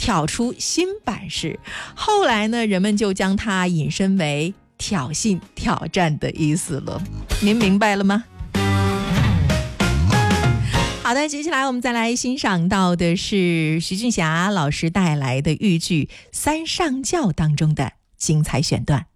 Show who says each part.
Speaker 1: 挑出新版式。后来呢，人们就将它引申为挑衅、挑战的意思了。您明白了吗？好的，接下来我们再来欣赏到的是徐俊霞老师带来的豫剧《三上轿》当中的精彩选段。